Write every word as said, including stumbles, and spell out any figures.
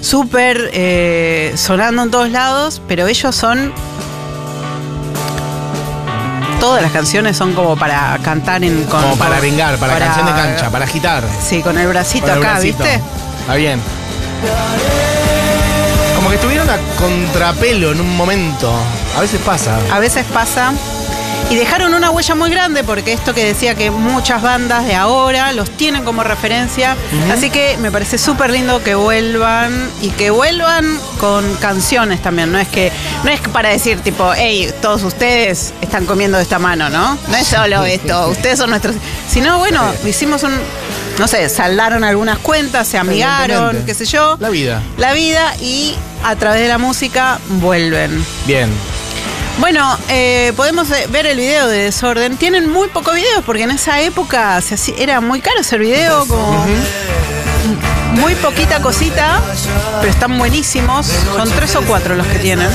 súper eh, sonando en todos lados, pero ellos son... Todas las canciones son como para cantar en... Con, como para arengar, para, para canción de cancha, para agitar. Sí, con el bracito el acá, bracito. ¿viste? Está bien. Como que estuvieron a contrapelo en un momento. A veces pasa. A veces pasa. Y dejaron una huella muy grande, porque esto que decía que muchas bandas de ahora los tienen como referencia. Uh-huh. Así que me parece súper lindo que vuelvan, y que vuelvan con canciones también. No es que no es para decir tipo, hey, todos ustedes están comiendo de esta mano, ¿no? No es solo esto, ustedes son nuestros... Sino, bueno, hicimos un... No sé, saldaron algunas cuentas, se amigaron, qué sé yo. La vida. La vida, y a través de la música vuelven. Bien. Bueno, eh, podemos ver el video de Desorden. Tienen muy pocos videos, porque en esa época se hacía, era muy caro hacer video, como uh-huh. muy poquita cosita, pero están buenísimos. Son tres o cuatro los que tienen.